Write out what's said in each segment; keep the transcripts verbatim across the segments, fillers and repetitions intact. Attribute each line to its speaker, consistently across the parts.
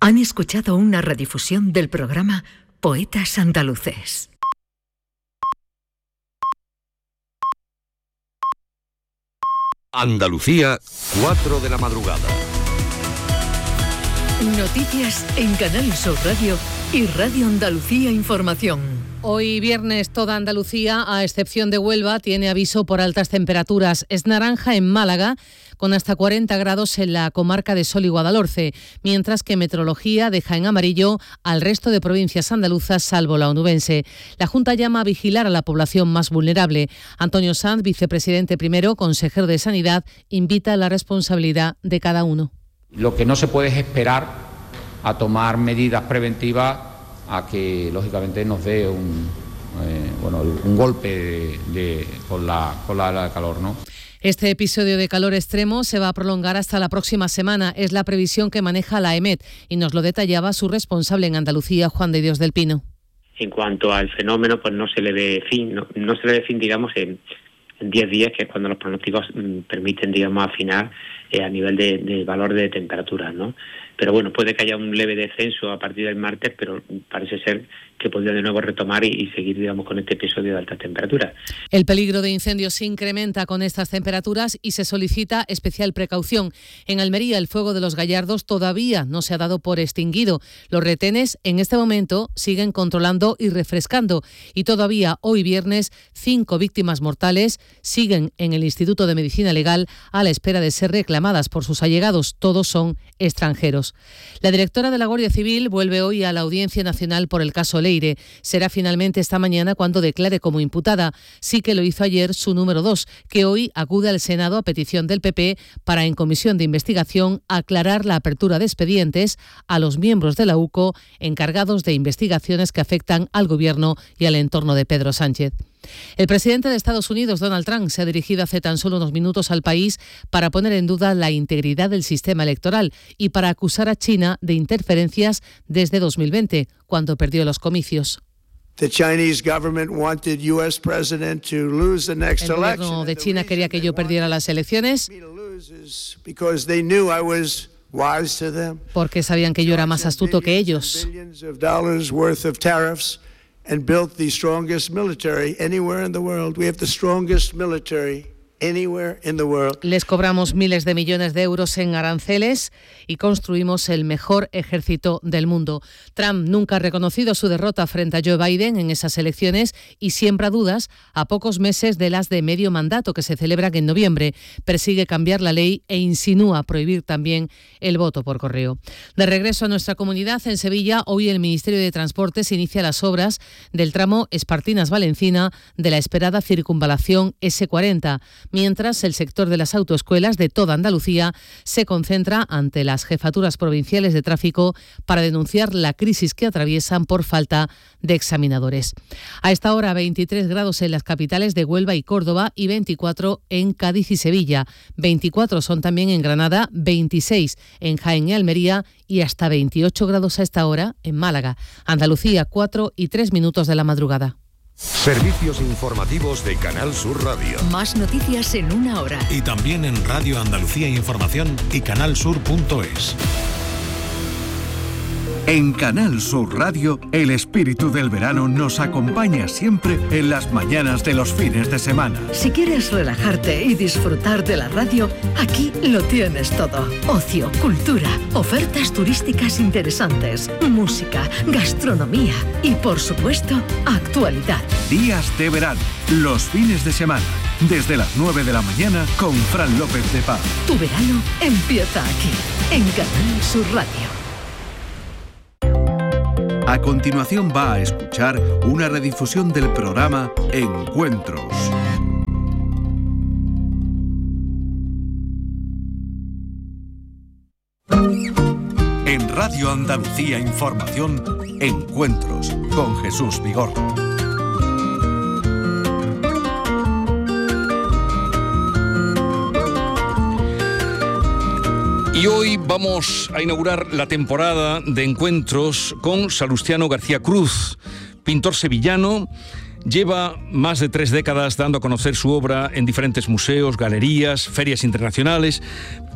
Speaker 1: Han escuchado una redifusión del programa Poetas Andaluces.
Speaker 2: Andalucía, cuatro de la madrugada.
Speaker 1: Noticias en Canal Sur Radio y Radio Andalucía Información.
Speaker 3: Hoy viernes toda Andalucía, a excepción de Huelva, tiene aviso por altas temperaturas. Es naranja en Málaga, con hasta cuarenta grados en la comarca de Sol y Guadalhorce, mientras que Meteorología deja en amarillo al resto de provincias andaluzas, salvo la onubense. La Junta llama a vigilar a la población más vulnerable. Antonio Sanz, vicepresidente primero, consejero de Sanidad, invita a la responsabilidad de cada uno.
Speaker 4: Lo que no se puede es esperar a tomar medidas preventivas a que, lógicamente, nos dé un, eh, bueno, un golpe de, de, con, la, con la, la calor, ¿no?
Speaker 3: Este episodio de calor extremo se va a prolongar hasta la próxima semana. Es la previsión que maneja la E M E T y nos lo detallaba su responsable en Andalucía, Juan de Dios del Pino.
Speaker 5: En cuanto al fenómeno, pues no se le ve fin, no, no se le ve fin, digamos, en diez días, que es cuando los pronósticos mm, permiten, digamos, afinar eh, a nivel de, de valor de temperatura, ¿no? Pero bueno, puede que haya un leve descenso a partir del martes, pero parece ser que podría de nuevo retomar y, y seguir, digamos, con este episodio de altas temperaturas.
Speaker 3: El peligro de incendios se incrementa con estas temperaturas y se solicita especial precaución. En Almería, el fuego de los Gallardos todavía no se ha dado por extinguido. Los retenes en este momento siguen controlando y refrescando. Y todavía hoy viernes, cinco víctimas mortales siguen en el Instituto de Medicina Legal a la espera de ser reclamadas por sus allegados. Todos son extranjeros. La directora de la Guardia Civil vuelve hoy a la Audiencia Nacional por el caso Leire. Será finalmente esta mañana cuando declare como imputada. Sí que lo hizo ayer su número dos, que hoy acude al Senado a petición del P P para, en comisión de investigación, aclarar la apertura de expedientes a los miembros de la U C O encargados de investigaciones que afectan al Gobierno y al entorno de Pedro Sánchez. El presidente de Estados Unidos, Donald Trump, se ha dirigido hace tan solo unos minutos al país para poner en duda la integridad del sistema electoral y para acusar a China de interferencias desde dos mil veinte, cuando perdió los comicios.
Speaker 6: El
Speaker 3: gobierno de China quería que yo perdiera las elecciones porque sabían que yo era más astuto que ellos.
Speaker 6: And built the strongest military anywhere in the world. We have the strongest military anywhere in the world.
Speaker 3: Les cobramos miles de millones de euros en aranceles y construimos el mejor ejército del mundo. Trump nunca ha reconocido su derrota frente a Joe Biden en esas elecciones y siembra dudas a pocos meses de las de medio mandato que se celebran en noviembre. Persigue cambiar la ley e insinúa prohibir también el voto por correo. De regreso a nuestra comunidad, en Sevilla, hoy el Ministerio de Transportes inicia las obras del tramo Espartinas-Valencina de la esperada circunvalación ese cuarenta. Mientras, el sector de las autoescuelas de toda Andalucía se concentra ante las jefaturas provinciales de tráfico para denunciar la crisis que atraviesan por falta de examinadores. A esta hora, veintitrés grados en las capitales de Huelva y Córdoba y veinticuatro en Cádiz y Sevilla. veinticuatro son también en Granada, veintiséis en Jaén y Almería y hasta veintiocho grados a esta hora en Málaga. Andalucía, cuatro y tres minutos de la madrugada.
Speaker 2: Servicios informativos de Canal Sur Radio.
Speaker 1: Más noticias en una hora.
Speaker 7: Y también en Radio Andalucía Información y canalsur punto es.
Speaker 8: En Canal Sur Radio, el espíritu del verano nos acompaña siempre en las mañanas de los fines de semana.
Speaker 1: Si quieres relajarte y disfrutar de la radio, aquí lo tienes todo. Ocio, cultura, ofertas turísticas interesantes, música, gastronomía y, por supuesto, actualidad.
Speaker 8: Días de verano, los fines de semana, desde las nueve de la mañana con Fran López de Paz.
Speaker 1: Tu verano empieza aquí, en Canal Sur Radio.
Speaker 8: A continuación va a escuchar una redifusión del programa Encuentros. En Radio Andalucía Información, Encuentros con Jesús Vigorra.
Speaker 9: Y hoy vamos a inaugurar la temporada de encuentros con Salustiano García Cruz, pintor sevillano. Lleva más de tres décadas dando a conocer su obra en diferentes museos, galerías, ferias internacionales,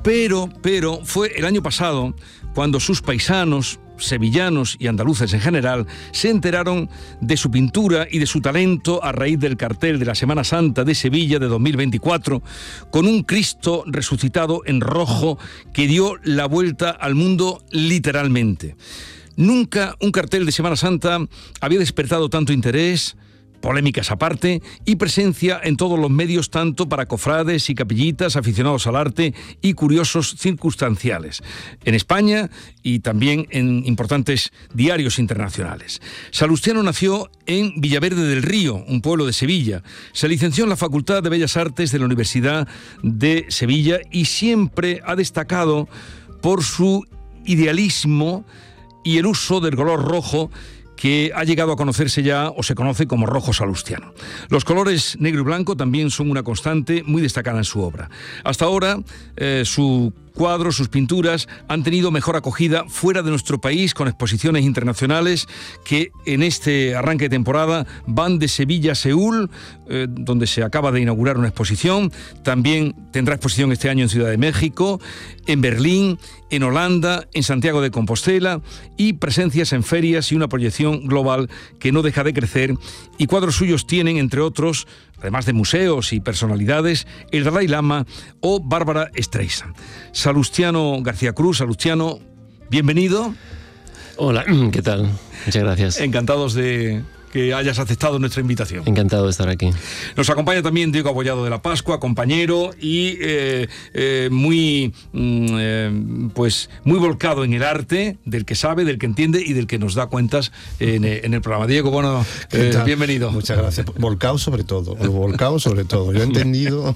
Speaker 9: Pero, pero fue el año pasado cuando sus paisanos, sevillanos y andaluces en general, se enteraron de su pintura y de su talento a raíz del cartel de la Semana Santa de Sevilla de dos mil veinticuatro, con un Cristo resucitado en rojo que dio la vuelta al mundo literalmente. Nunca un cartel de Semana Santa había despertado tanto interés, polémicas aparte, y presencia en todos los medios, tanto para cofrades y capillitas, aficionados al arte y curiosos circunstanciales, en España y también en importantes diarios internacionales. Salustiano nació en Villaverde del Río, un pueblo de Sevilla. Se licenció en la Facultad de Bellas Artes de la Universidad de Sevilla y siempre ha destacado por su idealismo y el uso del color rojo, que ha llegado a conocerse ya o se conoce como rojo salustiano. Los colores negro y blanco también son una constante muy destacada en su obra. Hasta ahora, eh, su cuadros, sus pinturas han tenido mejor acogida fuera de nuestro país, con exposiciones internacionales que en este arranque de temporada van de Sevilla a Seúl, eh, donde se acaba de inaugurar una exposición. También tendrá exposición este año en Ciudad de México, en Berlín, en Holanda, en Santiago de Compostela, y presencias en ferias y una proyección global que no deja de crecer. Y cuadros suyos tienen, entre otros, además de museos y personalidades, el Dalai Lama o Bárbara Streisand. Salustiano García Cruz. Salustiano, bienvenido.
Speaker 10: Hola, ¿qué tal? Muchas gracias.
Speaker 9: Encantados de que hayas aceptado nuestra invitación.
Speaker 10: Encantado de estar aquí.
Speaker 9: Nos acompaña también Diego Abollado de la Pascua, compañero y eh, eh, muy, eh, pues, muy volcado en el arte, del que sabe, del que entiende y del que nos da cuentas en, en el programa. Diego, bueno, eh, bienvenido.
Speaker 11: Muchas gracias. Volcado sobre todo, volcado sobre todo. Yo he entendido...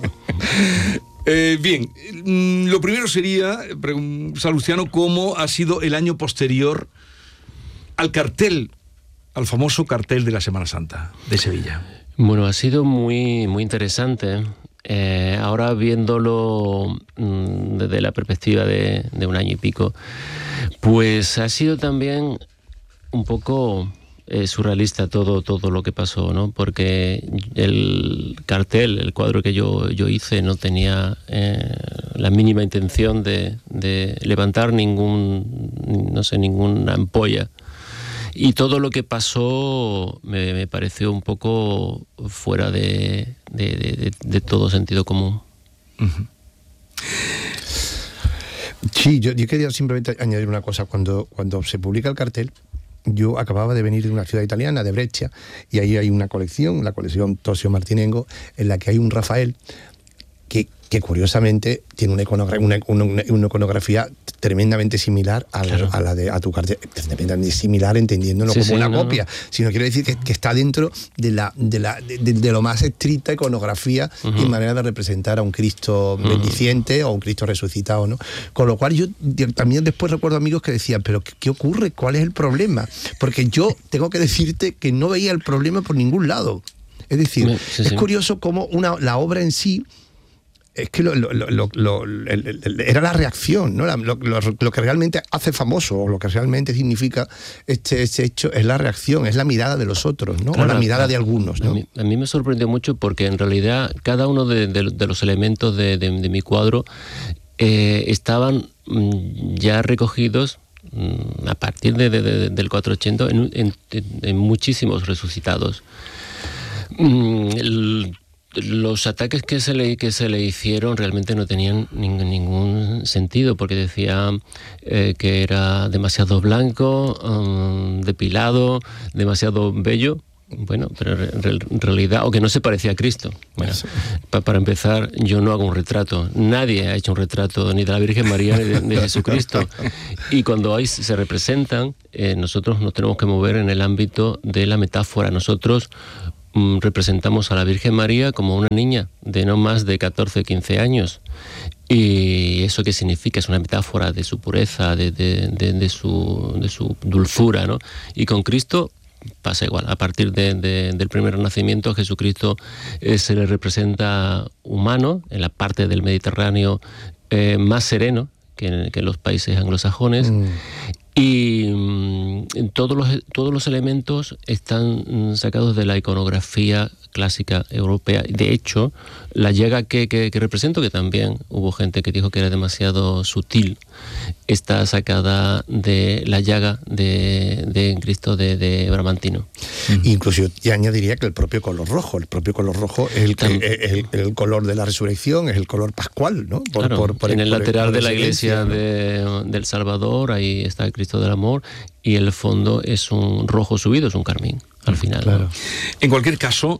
Speaker 9: Eh, bien, lo primero sería, Salustiano, ¿cómo ha sido el año posterior al cartel, al famoso cartel de la Semana Santa de Sevilla?
Speaker 10: Bueno, ha sido muy, muy interesante. Eh, ahora viéndolo mmm, desde la perspectiva de, de un año y pico, pues ha sido también un poco... Eh, surrealista todo, todo lo que pasó, ¿no? Porque el cartel, el cuadro que yo, yo hice no tenía eh, la mínima intención de, de levantar ningún, no sé, ninguna ampolla. Y todo lo que pasó me, me pareció un poco fuera de, de, de, de todo sentido común.
Speaker 11: Uh-huh. Sí, yo, yo quería simplemente añadir una cosa. Cuando, cuando se publica el cartel, yo acababa de venir de una ciudad italiana, de Brescia, y ahí hay una colección, la colección Tosio Martinengo, en la que hay un Rafael que, que curiosamente tiene una iconografía, una, una, una iconografía tremendamente similar a, claro. a la de a tu cartel, tremendamente similar, entendiéndolo sí, como sí, una no, copia, no. sino quiero decir que, que está dentro de la de la de, de lo más estricta iconografía uh-huh. y manera de representar a un Cristo uh-huh. bendiciente o un Cristo resucitado, ¿no? Con lo cual yo, yo también después recuerdo amigos que decían, pero ¿qué, qué ocurre? ¿Cuál es el problema? Porque yo tengo que decirte que no veía el problema por ningún lado. Es decir, sí, es sí. curioso cómo una, la obra en sí es que lo, lo, lo, lo, el, el, era la reacción, ¿no? La, lo, lo, lo que realmente hace famoso, o lo que realmente significa este, este hecho, es la reacción, es la mirada de los otros, ¿no? Claro, o la mirada de algunos, ¿no?
Speaker 10: A mí, a mí me sorprendió mucho porque en realidad cada uno de, de, de los elementos de, de, de mi cuadro eh, estaban ya recogidos a partir de, de, de, del cuatrocientos ochenta en, en, en muchísimos resucitados. El, Los ataques que se le que se le hicieron realmente no tenían ningún, ningún sentido, porque decía eh, que era demasiado blanco, um, depilado, demasiado bello. Bueno, pero en realidad, o que no se parecía a Cristo. Bueno, pa, para empezar, yo no hago un retrato. Nadie ha hecho un retrato ni de la Virgen María ni de, de Jesucristo. Y cuando ahí se representan, eh, nosotros nos tenemos que mover en el ámbito de la metáfora. Nosotros representamos a la Virgen María como una niña de no más de catorce o quince años. ¿Y eso qué significa? Es una metáfora de su pureza, de, de, de, de, su, de su dulzura, ¿no? Y con Cristo pasa igual. A partir de, de, del primer nacimiento, a Jesucristo eh, se le representa humano, en la parte del Mediterráneo eh, más sereno que en, que en los países anglosajones. Mm. Y mmm, todos los, todos los elementos están sacados de la iconografía clásica europea. De hecho, la llaga que, que, que represento, que también hubo gente que dijo que era demasiado sutil, está sacada de la llaga de, de Cristo de, de Bramantino.
Speaker 11: Uh-huh. Incluso yo añadiría que el propio color rojo, el propio color rojo es el, que, el, el, el color de la resurrección, es el color pascual, ¿no? Por,
Speaker 10: claro,
Speaker 11: por, por,
Speaker 10: en el
Speaker 11: por,
Speaker 10: lateral
Speaker 11: por
Speaker 10: de la iglesia,
Speaker 11: ¿no?
Speaker 10: de, del Salvador, ahí está el Cristo del Amor, y el fondo es un rojo subido, es un carmín. Al final,
Speaker 9: claro.
Speaker 10: ¿no?
Speaker 9: En cualquier caso,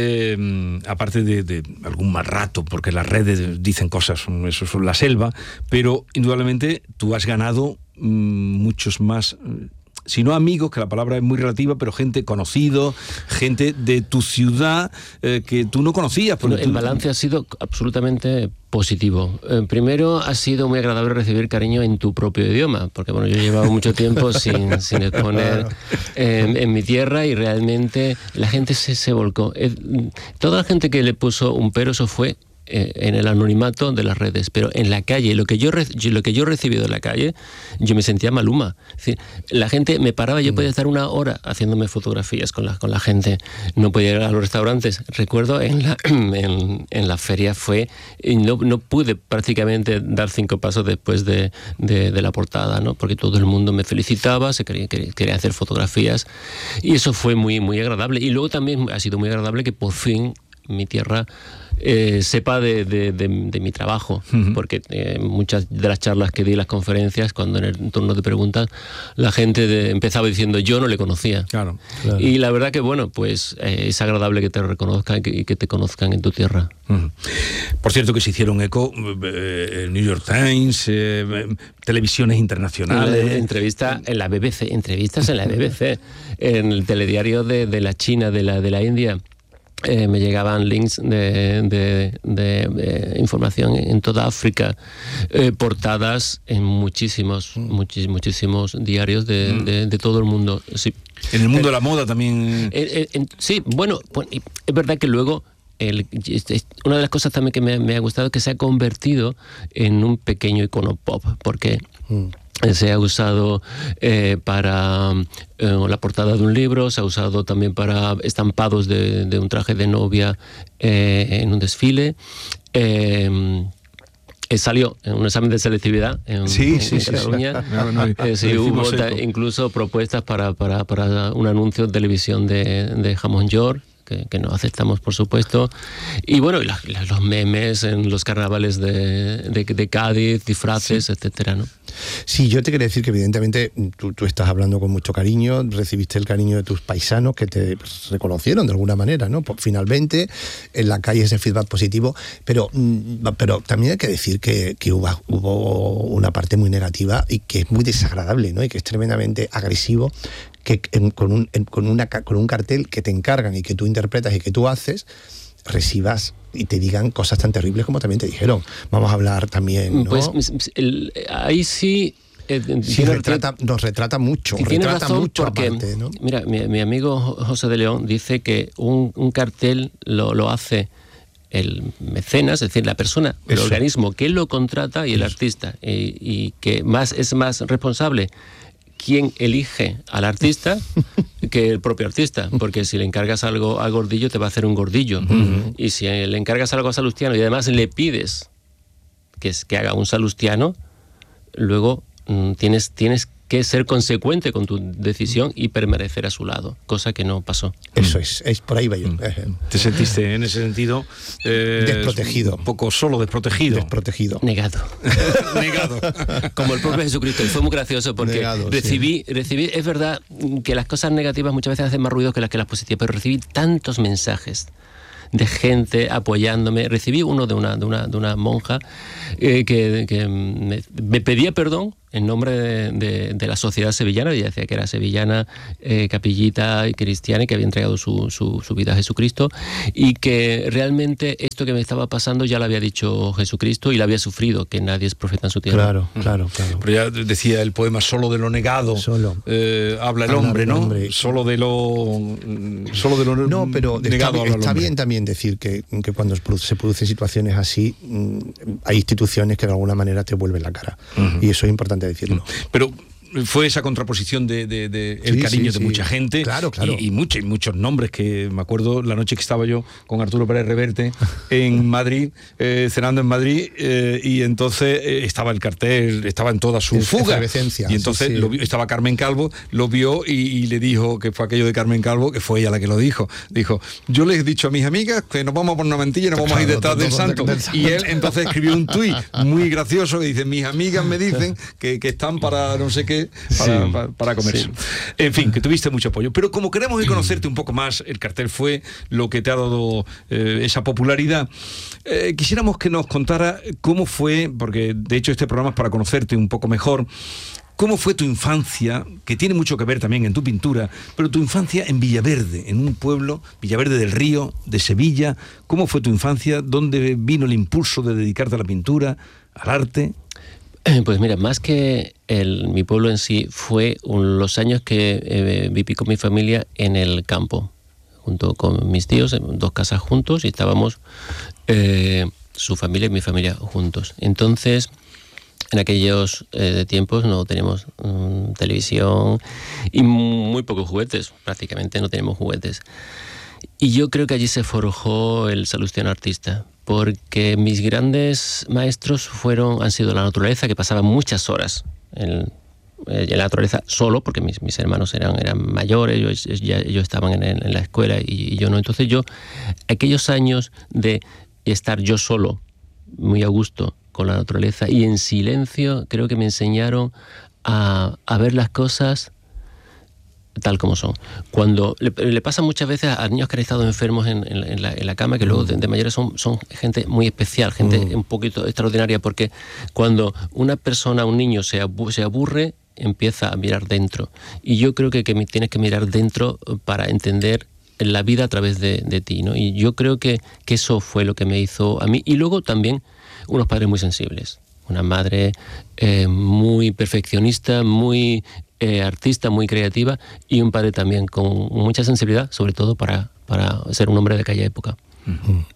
Speaker 9: eh, aparte de, de algún mal rato, porque las redes dicen cosas, eso es la selva, pero indudablemente tú has ganado mmm, muchos más, si no amigos, que la palabra es muy relativa, pero gente conocido, gente de tu ciudad eh, que tú no conocías.
Speaker 10: No, el
Speaker 9: tú...
Speaker 10: balance ha sido absolutamente positivo. Eh, primero, ha sido muy agradable recibir cariño en tu propio idioma, porque bueno, yo he llevado mucho tiempo sin, sin exponer eh, en mi tierra y realmente la gente se, se volcó. Eh, toda la gente que le puso un pero, eso fue eh, en el anonimato de las redes, pero en la calle, lo que yo, re, lo que yo he recibido en la calle, yo me sentía Maluma. Es decir, la gente me paraba, yo podía estar una hora haciéndome fotografías con la, con la gente, no podía ir a los restaurantes. Recuerdo en la, en, en la feria fue, no, no pude prácticamente dar cinco pasos después de, de, de la portada, ¿no? Porque todo el mundo me felicitaba, se quería, quería, quería hacer fotografías y eso fue muy, muy agradable. Y luego también ha sido muy agradable que por fin mi tierra eh, sepa de, de, de, de mi trabajo, uh-huh. porque eh, muchas de las charlas que di en las conferencias, cuando en el turno de preguntas, la gente de, empezaba diciendo yo no le conocía.
Speaker 9: Claro, claro.
Speaker 10: Y la verdad que bueno, pues eh, es agradable que te reconozcan y que, que te conozcan en tu tierra.
Speaker 9: Uh-huh. Por cierto que se hicieron eco eh, el New York Times, eh, televisiones internacionales.
Speaker 10: En la, entrevista en la B B C, entrevistas en la B B C, en el telediario de, de la China, de la, de la India. Eh, me llegaban links de, de, de, de información en toda África, eh, portadas en muchísimos, muchis, muchísimos diarios de, mm. de, de todo el mundo. Sí.
Speaker 9: En el mundo eh, de la moda también.
Speaker 10: Eh, eh, eh, sí, bueno, pues, es verdad que luego el, una de las cosas también que me, me ha gustado es que se ha convertido en un pequeño icono pop, porque mm. se ha usado eh, para eh, la portada de un libro, se ha usado también para estampados de, de un traje de novia eh, en un desfile. Eh, eh, salió en un examen de selectividad en,
Speaker 9: sí,
Speaker 10: en,
Speaker 9: sí,
Speaker 10: en
Speaker 9: sí,
Speaker 10: Cataluña.
Speaker 9: Sí, no, no,
Speaker 10: eh, sí, hubo ta, incluso propuestas para, para, para un anuncio de televisión de, de jamón york. Que, que no aceptamos, por supuesto. Y bueno, y la, la, los memes en los carnavales de, de, de Cádiz, disfraces, sí. etcétera, ¿no?
Speaker 11: Sí, yo te quería decir que evidentemente tú, tú estás hablando con mucho cariño, recibiste el cariño de tus paisanos que te reconocieron de alguna manera, ¿no? Pues finalmente, en la calle ese feedback positivo, pero, pero también hay que decir que, que hubo, hubo una parte muy negativa y que es muy desagradable, ¿no? Y que es tremendamente agresivo, que en, con, un, en, con, una, con un cartel que te encargan y que tú interpretas y que tú haces, recibas y te digan cosas tan terribles como también te dijeron. Vamos a hablar también, ¿no?
Speaker 10: Pues el, ahí sí... Eh,
Speaker 11: sí, tiene, retrata, nos retrata mucho,
Speaker 10: sí,
Speaker 11: retrata
Speaker 10: razón
Speaker 11: mucho
Speaker 10: porque,
Speaker 11: aparte, ¿no?
Speaker 10: Mira, mi, mi amigo José de León dice que un, un cartel lo, lo hace el mecenas, es decir, la persona, el Eso. organismo que lo contrata y el Eso. artista, y, y que más es más responsable quien elige al artista que el propio artista, porque si le encargas algo a Gordillo te va a hacer un gordillo, uh-huh. y si le encargas algo a Salustiano y además le pides que, que haga un salustiano, luego mmm, tienes, tienes que ser consecuente con tu decisión y permanecer a su lado, cosa que no pasó.
Speaker 11: Eso es, es por ahí va yo.
Speaker 9: ¿Te sentiste en ese sentido eh,
Speaker 11: desprotegido?
Speaker 9: Un poco solo, desprotegido.
Speaker 11: Desprotegido.
Speaker 10: Negado.
Speaker 9: Negado.
Speaker 10: Como el propio Jesucristo. Y fue muy gracioso porque Negado, recibí, sí. recibí, es verdad que las cosas negativas muchas veces hacen más ruido que las que las positivas, pero recibí tantos mensajes de gente apoyándome. Recibí uno de una, de una, de una monja eh, que, que me, me pedía perdón en nombre de, de, de la sociedad sevillana. Ella decía que era sevillana, eh, capillita y cristiana, y que había entregado su, su, su vida a Jesucristo, y que realmente esto que me estaba pasando ya lo había dicho Jesucristo y lo había sufrido, que nadie es profeta en su tierra.
Speaker 11: Claro, claro, claro.
Speaker 9: Pero ya decía el poema, solo de lo negado
Speaker 11: solo.
Speaker 9: Eh, habla el habla hombre, ¿no? Hombre. Solo de lo solo de lo
Speaker 11: no, pero
Speaker 9: negado
Speaker 11: está, está bien también decir que, que cuando se producen situaciones así, hay instituciones que de alguna manera te vuelven la cara. Uh-huh. Y eso es importante decirlo.
Speaker 9: Pero fue esa contraposición de, de, de el
Speaker 11: Sí,
Speaker 9: cariño
Speaker 11: sí,
Speaker 9: de
Speaker 11: sí.
Speaker 9: mucha gente.
Speaker 11: Claro, claro.
Speaker 9: Y, y, muchos, y muchos nombres que me acuerdo la noche que estaba yo con Arturo Pérez Reverte en Madrid, eh, cenando en Madrid, eh, y entonces eh, estaba el cartel, estaba en toda su
Speaker 11: Es-
Speaker 9: fuga.
Speaker 11: efervescencia,
Speaker 9: Y entonces
Speaker 11: sí, sí.
Speaker 9: Lo vio, estaba Carmen Calvo, lo vio y, y le dijo, que fue aquello de Carmen Calvo, que fue ella la que lo dijo. Dijo, yo les he dicho a mis amigas que nos vamos a poner una mantilla y nos vamos a ir
Speaker 11: Claro,
Speaker 9: detrás del
Speaker 11: todo-
Speaker 9: santo.
Speaker 11: del santo.
Speaker 9: Y él entonces escribió un tuit muy gracioso que dice, mis amigas me dicen que, que están para no sé qué, para,
Speaker 10: Sí.
Speaker 9: para, para comer.
Speaker 10: Sí.
Speaker 9: En fin, que tuviste mucho apoyo. Pero como queremos ir conocerte un poco más, el cartel fue lo que te ha dado eh, esa popularidad. Eh, quisiéramos que nos contara cómo fue, porque de hecho este programa es para conocerte un poco mejor. ¿Cómo fue tu infancia, que tiene mucho que ver también en tu pintura, pero tu infancia en Villaverde, en un pueblo, Villaverde del Río, de Sevilla? ¿Cómo fue tu infancia? ¿Dónde vino el impulso de dedicarte a la pintura, al arte?
Speaker 10: Pues mira, más que el, mi pueblo en sí, fue un, los años que eh, viví con mi familia en el campo, junto con mis tíos, en dos casas juntos, y estábamos eh, su familia y mi familia juntos. Entonces, en aquellos eh, tiempos no teníamos um, televisión y muy pocos juguetes, prácticamente no teníamos juguetes. Y yo creo que allí se forjó el Salustiano artista, porque mis grandes maestros fueron, han sido la naturaleza, que pasaba muchas horas en, en la naturaleza solo, porque mis, mis hermanos eran, eran mayores, ellos, ya, ellos estaban en, en la escuela y, y yo no. Entonces yo, aquellos años de estar yo solo, muy a gusto con la naturaleza y en silencio, creo que me enseñaron a, a ver las cosas tal como son. Cuando le, le pasa muchas veces a niños que han estado enfermos en, en, en, la, en la cama, que luego de, de mayores son, son gente muy especial, gente mm. un poquito extraordinaria, porque cuando una persona, un niño se, abu se aburre, empieza a mirar dentro. Y yo creo que, que tienes que mirar dentro para entender la vida a través de, de ti, ¿no? Y yo creo que, que eso fue lo que me hizo a mí. Y luego también unos padres muy sensibles. Una madre eh, muy perfeccionista, muy eh, artista, muy creativa, y un padre también con mucha sensibilidad, sobre todo para, para ser un hombre de aquella época.
Speaker 9: Uh-huh.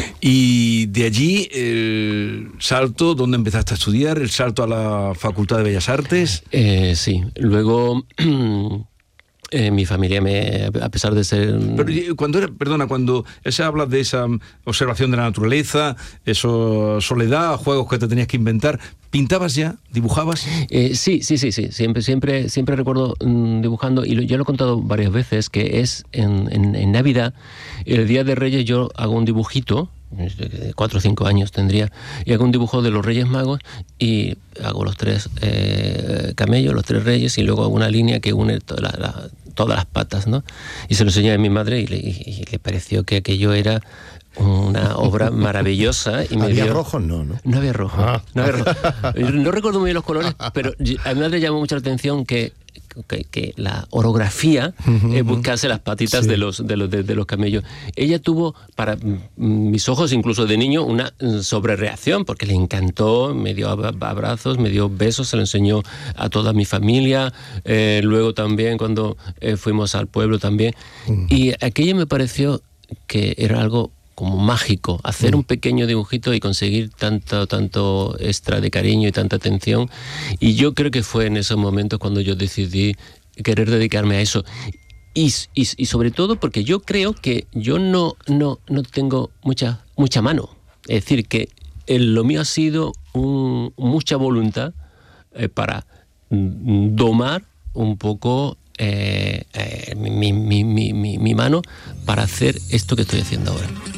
Speaker 9: Y de allí el salto, ¿dónde empezaste a estudiar? ¿El salto a la Facultad de Bellas Artes?
Speaker 10: Eh, sí, luego... Eh, mi familia, me, a pesar de ser...
Speaker 9: Pero cuando era, perdona, cuando se habla de esa observación de la naturaleza, eso, soledad, juegos que te tenías que inventar, ¿pintabas ya? ¿Dibujabas?
Speaker 10: Eh, sí, sí, sí, sí. Siempre, siempre, siempre recuerdo mmm, dibujando, y lo, yo lo he contado varias veces, que es en, en, en Navidad, el Día de Reyes, yo hago un dibujito, cuatro o cinco años tendría, y hago un dibujo de los Reyes Magos y hago los tres eh, camellos, los tres reyes, y luego hago una línea que une toda la, la, todas las patas, ¿no? Y se lo enseñé a mi madre y le, y, y le pareció que aquello era una obra maravillosa. Y me
Speaker 11: ¿Había
Speaker 10: dio...
Speaker 11: rojo? No, ¿no?
Speaker 10: No había rojo. Ah. No, había rojo. No recuerdo muy bien los colores, pero a mi madre llamó mucho la atención que Que, que la orografía eh, buscase las patitas sí. de los de los de, de los camellos. Ella tuvo, para mis ojos incluso de niño, una sobrereacción, porque le encantó, me dio abrazos, me dio besos, se lo enseñó a toda mi familia, eh, luego también cuando eh, fuimos al pueblo también, mm. y aquello me pareció que era algo como mágico, hacer un pequeño dibujito y conseguir tanto, tanto extra de cariño y tanta atención. Y yo creo que fue en esos momentos cuando yo decidí querer dedicarme a eso. Y, y, y sobre todo porque yo creo que yo no, no, no tengo mucha, mucha mano. Es decir, que el, lo mío ha sido un, mucha voluntad eh, para domar un poco eh, eh, mi, mi, mi, mi, mi mano para hacer esto que estoy haciendo ahora.